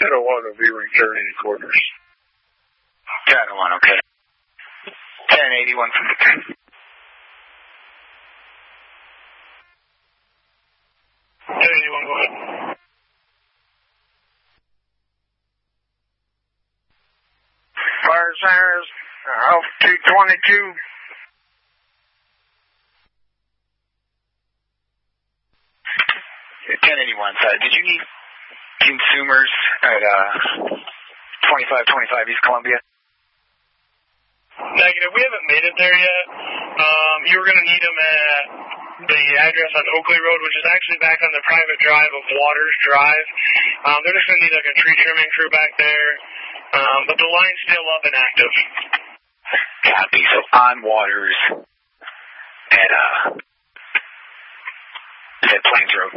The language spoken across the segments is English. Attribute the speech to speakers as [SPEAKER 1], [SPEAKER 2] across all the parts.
[SPEAKER 1] 1001 will be returning quarters.
[SPEAKER 2] 1001, okay. 1081 from the 10.
[SPEAKER 1] 1081, go ahead. Fire Centers, Alpha 222.
[SPEAKER 2] Okay, 1081, sorry. Did you need consumers at 2525 East Columbia?
[SPEAKER 1] Negative. We haven't made it there yet. You were going to need them at the address on Oakley Road, which is actually back on the private drive of Waters Drive. They're just going to need like a tree trimming crew back there. But the line's still up and active.
[SPEAKER 2] Copy. So on Waters at Plains Road.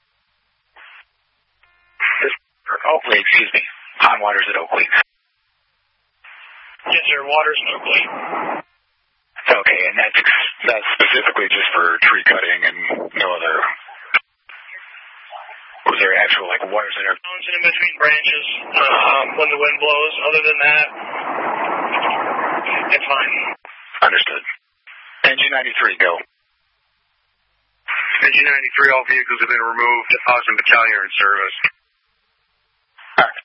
[SPEAKER 2] Oakley, excuse me. On Waters at Oakley.
[SPEAKER 1] Yes, sir. Waters and Oakley.
[SPEAKER 2] Okay, and that's specifically just for tree cutting and no other. Was there actual like wires that are
[SPEAKER 1] bouncing in between branches when the wind blows? Other than that, it's fine.
[SPEAKER 2] Understood. Engine 93, go.
[SPEAKER 1] Engine 93, all vehicles have been removed. Austin Battalion are in service.
[SPEAKER 2] Alright.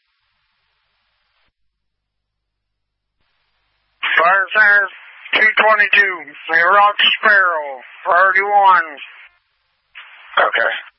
[SPEAKER 1] Fire Centers 222, Rock Sparrow, 31.
[SPEAKER 2] Okay.